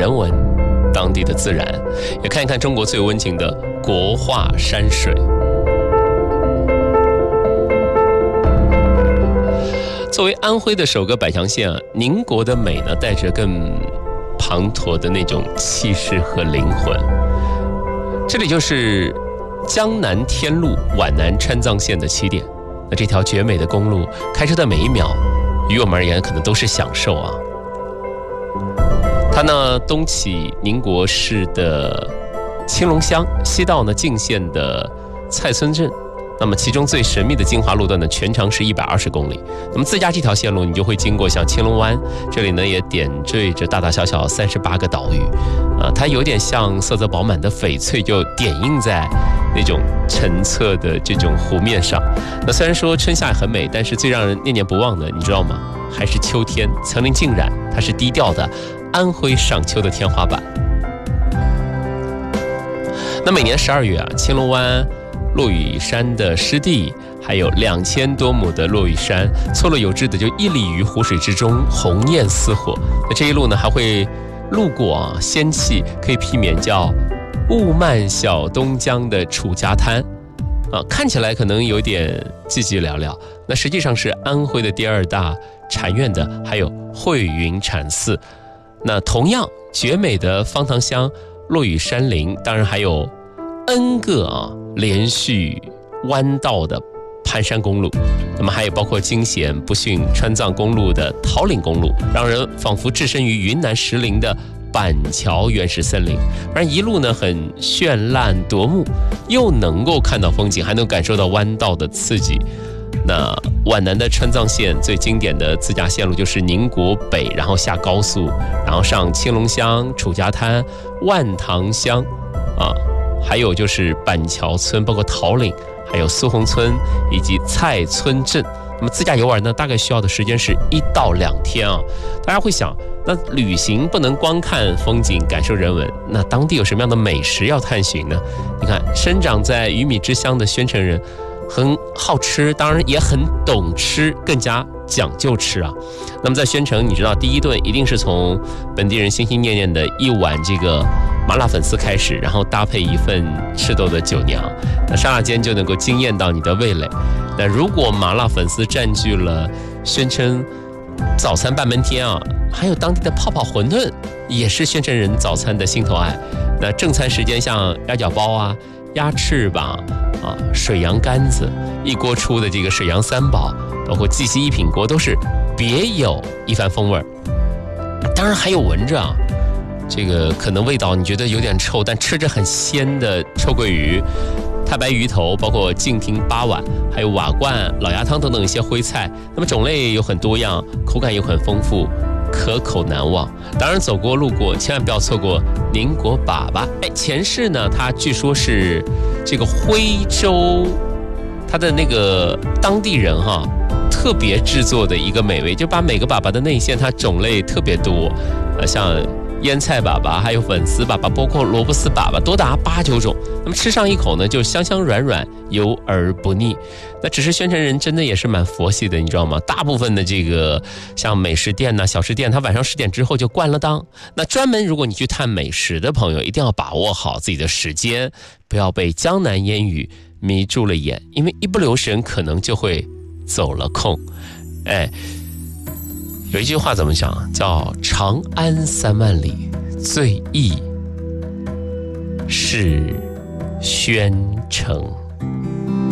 人文，当地的自然，也看一看中国最温情的国画山水。作为安徽的首个百强县啊，宁国的美呢，带着更滂沱的那种气势和灵魂。这里就是江南天路皖南川藏线的起点。那这条绝美的公路，开车的每一秒，于我们而言可能都是享受啊。它呢，东起宁国市的青龙乡，西到呢泾县的蔡村镇。那么其中最神秘的精华路段呢，全长是120公里。那么自驾这条线路，你就会经过像青龙湾，这里呢也点缀着大大小小38个岛屿，它有点像色泽饱满的翡翠，就点映在那种澄澈的这种湖面上。那虽然说春夏很美，但是最让人念念不忘的，你知道吗？还是秋天，层林尽染，它是低调的安徽上秋的天花板。那每年12月啊，青龙湾落雨山的湿地，还有2000多亩的落雨山，错落有致的就屹立于湖水之中，红艳似火。那这一路呢，还会路过啊，仙气可以媲美叫雾漫小东江的楚家滩啊，看起来可能有点寂寂寥寥，那实际上是安徽的第2大禅院的，还有慧云禅寺。那同样绝美的方塘乡落雨山林，当然还有 N 个连续弯道的盘山公路，那么还有包括惊险不逊川藏公路的桃岭公路，让人仿佛置身于云南石林的板桥原始森林。而一路呢很绚烂夺目，又能够看到风景，还能感受到弯道的刺激。那皖南的川藏线最经典的自驾线路就是宁国北，然后下高速，然后上青龙乡、楚家滩、万塘乡啊，还有就是板桥村，包括桃岭，还有苏洪村以及蔡村镇。那么自驾游玩呢，大概需要的时间是1到2天啊。大家会想，那旅行不能光看风景、感受人文，那当地有什么样的美食要探寻呢？你看，生长在鱼米之乡的宣城人很好吃，当然也很懂吃，更加讲究吃啊。那么在宣城，你知道第一顿一定是从本地人心心念念的一碗这个麻辣粉丝开始，然后搭配一份赤豆的酒娘，那刹那间就能够惊艳到你的味蕾。那如果麻辣粉丝占据了宣城早餐半门天啊，还有当地的泡泡馄饨也是宣城人早餐的心头爱。那正餐时间像鸭脚包啊、鸭翅膀啊、水羊肝子，一锅出的这个水羊三宝，包括鸡西一品锅，都是别有一番风味。当然还有闻着啊，这个可能味道你觉得有点臭，但吃着很鲜的臭鳜鱼、太白鱼头，包括敬亭八碗，还有瓦罐、老鸭汤等等一些徽菜。那么种类有很多样，口感又很丰富，可口难忘。当然走过路过千万不要错过宁国粑粑。前世呢，它据说是这个徽州它的那个当地人特别制作的一个美味，就把每个粑粑的内馅它种类特别多，像腌菜粑粑，还有粉丝粑粑，包括萝卜丝粑粑，多达8、9种。那么吃上一口呢，就香香软软，油而不腻。那只是宣城人真的也是蛮佛系的，你知道吗？大部分的这个像美食店呐、小吃店，它晚上10点之后就关了档。那专门如果你去探美食的朋友，一定要把握好自己的时间，不要被江南烟雨迷住了眼，因为一不留神可能就会走了空。有一句话怎么讲？叫长安3万里，最忆是宣城。